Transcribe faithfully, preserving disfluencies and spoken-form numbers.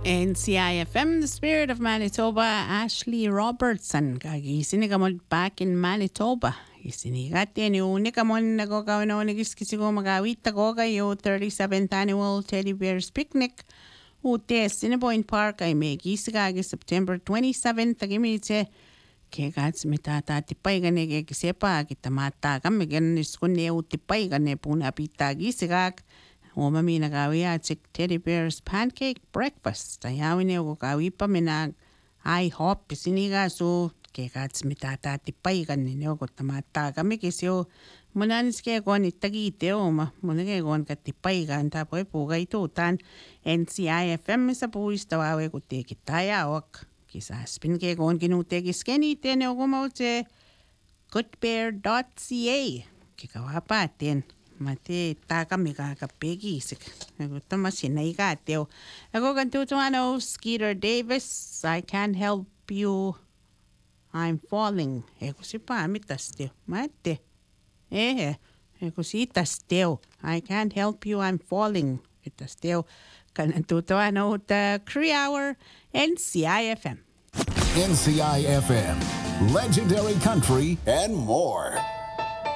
N C I F M, the spirit of Manitoba, Ashley Robertson. Kagisinigamon back in Manitoba. Isinigate ni unikamon nagogawin nagiskisigo magawit tagoga yo thirty-seventh annual Teddy Bears Picnic. Ute Cinepoint Park ay may gisigagi September twenty-seventh. Tagimite kegats mitata tipay gane kegisepa kita mata kami ganis kunne utipay gane puna pita gisigag. Umami nagawi at si Teddy Bear's Pancake Breakfast. Ayawin niyo ko kawi pa minag IHOP siniga so kekats mitata tipay kan ninyo ko tamata kami kisyo munanis ke kon itagite o ma munage kon katipay kan tapoy pugay tutan N C I F M sa puis tawawe ko te kitaya wak kisas pin ke kon kinute kiskeni tene ko maute goodbear dot c a kikawapatin mate taka mika kapegi sik gusto masinay ka teo ako kanto ano Skeeter Davis I can't help you I'm falling eko si pamitas teo mate eh eko si tas teo I can't help you I'm falling itas teo kanto ano ta Cree Hour N C I F M N C I F M, legendary country and more.